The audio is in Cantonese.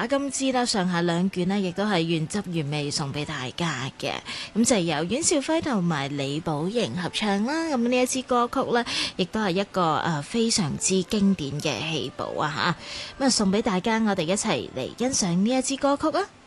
假金枝啦，上下兩卷呢，亦都係原汁原味送俾大家嘅。咁就由阮兆輝同埋李寶瑩合唱啦。咁呢一支歌曲呢，亦都係一個非常之經典嘅戲寶啊嚇。咁啊送俾大家，我哋一齊嚟欣賞呢一支歌曲啊！